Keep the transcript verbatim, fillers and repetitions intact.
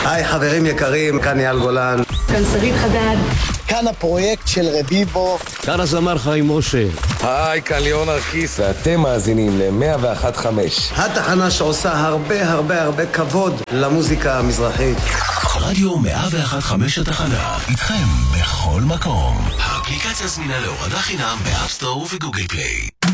היי חברים יקרים, כאן אייל גולן. כאן שרית חדד. כאן הפרויקט של רביבו. כאן הזמר חיים משה. היי, כאן ליאון ארקיס, ואתם מאזינים ל-מאה ואחת חמש. התחנה שעושה הרבה הרבה הרבה כבוד למוזיקה המזרחית. רדיו מאה ואחת חמש התחנה, איתכם בכל מקום. האפליקציה זמינה להורדה חינם באפסטור ובגוגל פליי.